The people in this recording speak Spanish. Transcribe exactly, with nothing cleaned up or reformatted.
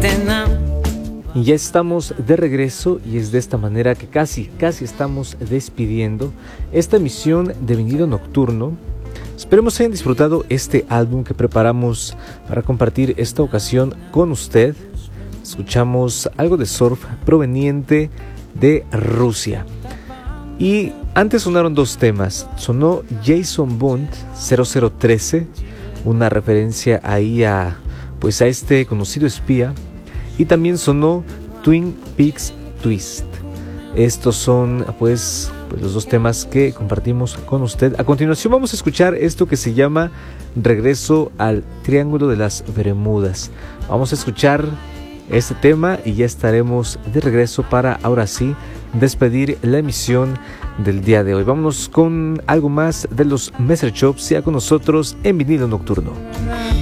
Y ya estamos de regreso y es de esta manera que casi, casi estamos despidiendo esta emisión de Vinilo Nocturno. Esperemos hayan disfrutado este álbum que preparamos para compartir esta ocasión con usted. Escuchamos algo de surf proveniente de Rusia. Y antes sonaron dos temas. Sonó Jason Bond cero cero trece, una referencia ahí a, pues a este conocido espía. Y también sonó Twin Peaks Twist. Estos son pues, pues los dos temas que compartimos con usted. A continuación vamos a escuchar esto que se llama Regreso al Triángulo de las Bermudas. Vamos a escuchar este tema y ya estaremos de regreso para ahora sí despedir la emisión del día de hoy. Vámonos con algo más de los Messer Chops, ya con nosotros en Vinilo Nocturno.